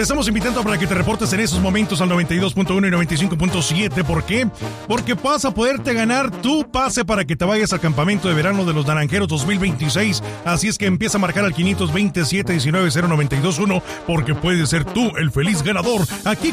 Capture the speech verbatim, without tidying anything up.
estamos invitando para que te reportes en esos momentos al noventa y dos punto uno y noventa y cinco punto siete. ¿Por qué? Porque vas a poderte ganar tu pase para que te vayas al campamento de verano de los Naranjeros dos mil veintiséis. Así es que empieza a marcar al quinientos veintisiete diecinueve cero noventa y dos uno porque puedes ser tú el feliz ganador aquí